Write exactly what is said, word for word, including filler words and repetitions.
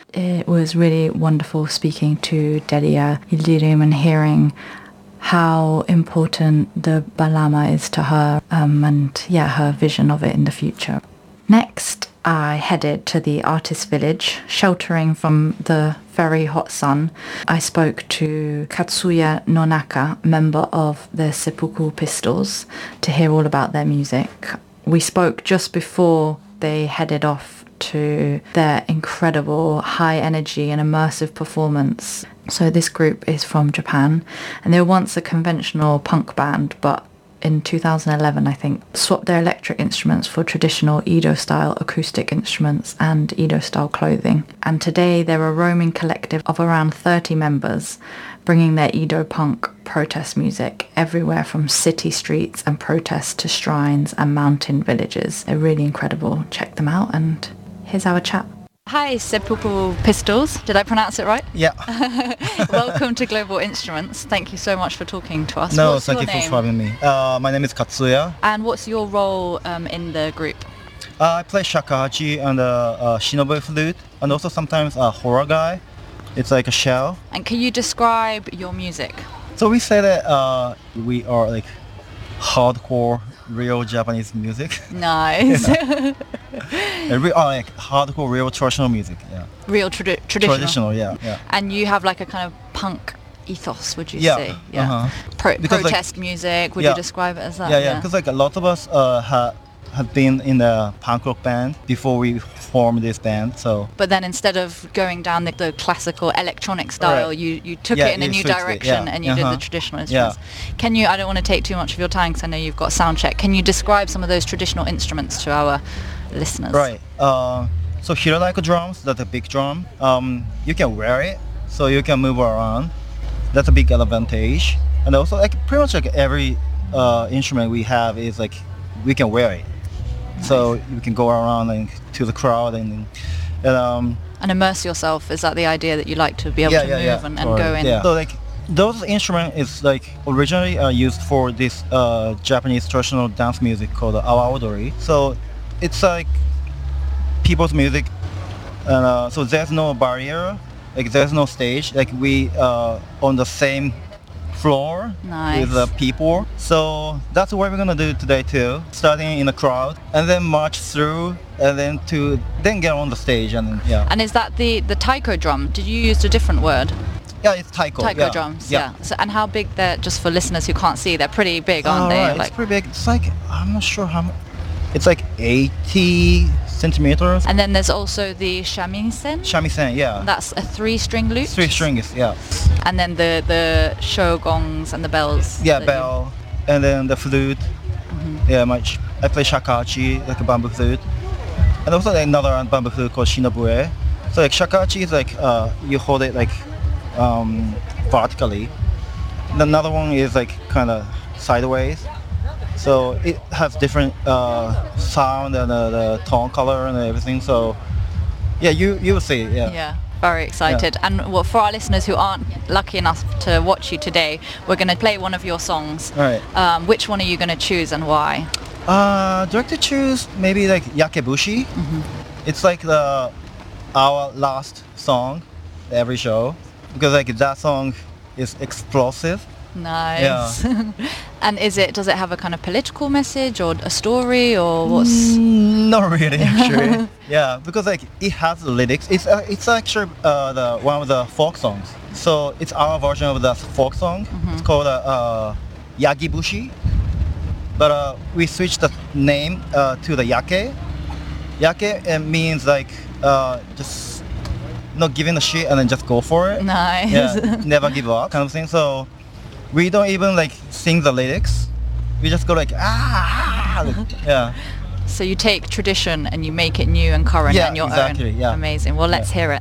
It was really wonderful speaking to Delia Yildirim and hearing how important the Balama is to her um, and yeah, her vision of it in the future. Next, I headed to the artist village, sheltering from the very hot sun. I spoke to Katsuya Nonaka, member of the Seppuku Pistols, to hear all about their music. We spoke just before they headed off to their incredible high energy and immersive performance. So this group is from Japan, and they were once a conventional punk band, but in two thousand eleven, I think, swapped their electric instruments for traditional Edo-style acoustic instruments and Edo-style clothing. And today they're a roaming collective of around thirty members, bringing their Edo punk protest music everywhere from city streets and protests to shrines and mountain villages. They're really incredible. Check them out, and here's our chat. Hi, Seppuku Pistols. Did I pronounce it right? Yeah. Welcome to Global Instruments. Thank you so much for talking to us. No, what's thank your you name? for having me. Uh, my name is Katsuya. And what's your role um, in the group? Uh, I play shakuhachi and uh, uh, shinobu flute, and also sometimes a horror guy. It's like a shell. And can you describe your music? So we say that uh, we are like hardcore, real Japanese music. Nice. And we are like hardcore, real traditional music. Yeah. Real tradi- traditional. Traditional, yeah, yeah. And you have like a kind of punk ethos, would you Yeah, say? uh-huh. Pro- Because, like- protest music, would Yeah. you describe it as that? Yeah, yeah. Because like a lot of us uh, ha- have been in the punk rock band before we formed this band. So But then instead of going down the, the classical electronic style, Right. you, you took Yeah, it in a you new switched it, direction yeah. and you did Uh-huh. the traditional Yeah. instruments. Can you, I don't want to take too much of your time because I know you've got sound check. Can you describe some of those traditional instruments to our listeners? right. Uh, so Hiradaiko drums, that's a big drum. Um, you can wear it, so you can move around. That's a big advantage. And also, like pretty much like every uh, instrument we have is like we can wear it, so you can go around and to the crowd and. and um, And immerse yourself. Is that the idea that you like to be able yeah, to yeah, move yeah. and, and Or- go in? Yeah. So like those instruments is like originally uh, used for this uh, Japanese traditional dance music called awa odori. So it's like people's music, and uh, so there's no barrier, like there's no stage. Like we uh, on the same floor Nice. with the people. So that's what we're gonna do today too. Starting in the crowd and then march through and then to then get on the stage and then, yeah. And is that the, the taiko drum? Did you use a different word? Yeah, it's taiko. Taiko yeah. drums, yeah. So, and how big they're, just for listeners who can't see, they're pretty big, aren't Oh, they? right. Like, It's pretty big. It's like, I'm not sure how much. It's like eighty centimeters. and then there's also the shamisen. Shamisen, yeah. That's a three-string lute. Three strings, yeah. And then the the shogongs and the bells. Yeah, that you- bell. And then the flute. Yeah, much. I play shakuhachi, like a bamboo flute. And also like another bamboo flute called shinobue. So like shakuhachi is like, uh, you hold it like um, vertically. And another one is like kind of sideways. So it has different uh, sound and uh, the tone color and everything. So yeah, you you will see. Yeah. Yeah, very excited. And well, for our listeners who aren't lucky enough to watch you today, we're going to play one of your songs. All right. Um, which one are you going to choose and why? Uh, direct to choose maybe like Yakebushi. It's like the our last song every show because like that song is explosive. Nice. And is it? Does it have a kind of political message or a story or what's? Mm, not really, actually. Yeah, because like it has the lyrics. It's uh, it's actually uh, the one of the folk songs. So it's our version of the folk song. It's called uh, uh, Yagibushi. But uh, we switched the name uh, to the Yake. Yake uh, means like uh, just not giving a shit and then just go for it. Nice. Yeah, never give up kind of thing. So we don't even like sing the lyrics. We just go like ah, like, yeah. So you take tradition and you make it new and current Yeah, and your exactly, own. yeah. Amazing. Well, let's Yeah. hear it.